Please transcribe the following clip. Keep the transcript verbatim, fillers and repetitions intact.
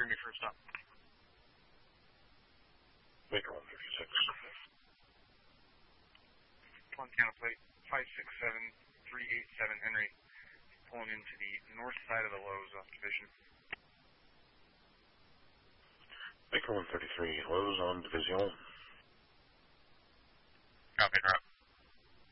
thirty-three, me first stop. Baker one fifty-six. Montana plate five six seven three eight seven Henry, pulling into the north side of the Lowe's off Division. Baker one thirty-three, Lowe's on Division. Copy, route.